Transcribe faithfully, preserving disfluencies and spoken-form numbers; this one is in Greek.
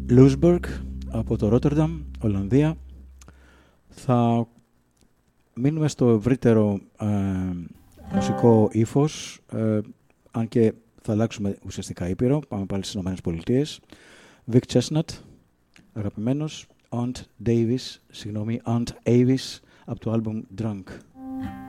Louisburg από το Ρότερνταμ, Ολλανδία. Θα μείνουμε στο ευρύτερο ε, μουσικό ύφος, ε, αν και θα αλλάξουμε ουσιαστικά ήπειρο. Πάμε πάλι στις Ηνωμένες Πολιτείες. Vic Chestnut, αγαπημένος. Aunt Davis, συγγνώμη, Aunt Avis, από το άλμπουμ Drunk.